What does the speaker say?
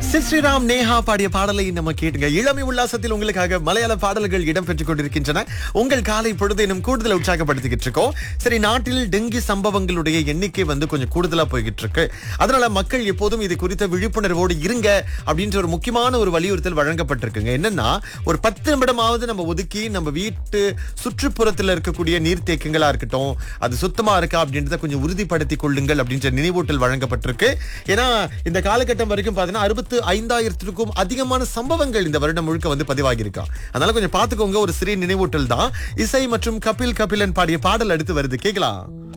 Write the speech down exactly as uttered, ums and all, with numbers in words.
C Sriram Neha பாடிய பாடலை நம்ம கேட்டுங்க. இளமை உல்லாசத்தில் உங்களுக்காக மலையாள பாடல்கள் இடம்பெற்றுக் கொண்டிருக்கின்றன. உங்கள் காலை பொழுது இன்னும் கூடுதல் உற்சாகப்படுத்திக்கிட்டு இருக்கோம். சரி, நாட்டில் டெங்கு சம்பவங்களுடைய எண்ணிக்கை வந்து கொஞ்சம் கூடுதலா போய்கிட்டு இருக்கு. அதனால மக்கள் எப்போதும் இது குறித்த விழிப்புணர்வோடு இருங்க அப்படின்ற ஒரு முக்கியமான ஒரு வலியுறுத்தல் வழங்கப்பட்டிருக்குங்க. என்னன்னா, ஒரு பத்து நிமிடமாவது நம்ம ஒதுக்கி நம்ம வீட்டு சுற்றுப்புறத்தில் இருக்கக்கூடிய நீர்த்தேக்கங்களா இருக்கட்டும், அது சுத்தமா இருக்கா அப்படின்றத கொஞ்சம் உறுதிப்படுத்திக் கொள்ளுங்கள் அப்படின்ற நினைவூட்டல் வழங்கப்பட்டிருக்கு. ஏன்னா இந்த காலகட்டம் வரைக்கும் பாத்தீங்கன்னா அறுபத்து ஐந்தாயிரத்திற்கும் அதிகமான சம்பவங்கள் இந்த வருடம் முழுக்க வந்து பதிவாகி இருக்கா. அதனால கொஞ்சம் பாத்துக்கோங்க. ஒரு சிறிய நினைவூட்டல் தான். இசை மற்றும் கபில் கபிலன் பாடிய பாடல் அடுத்து வருது, கேக்கலாம்.